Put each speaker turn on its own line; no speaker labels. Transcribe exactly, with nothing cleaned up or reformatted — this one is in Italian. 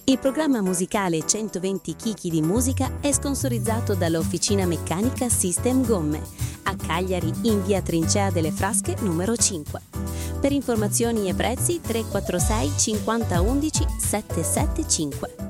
Il programma musicale centoventi chicchi di musica è sponsorizzato dall'Officina Meccanica System Gomme, a Cagliari in via Trincea delle Frasche numero cinque. Per informazioni e prezzi tre quattro sei cinquanta undici settecentosettantacinque.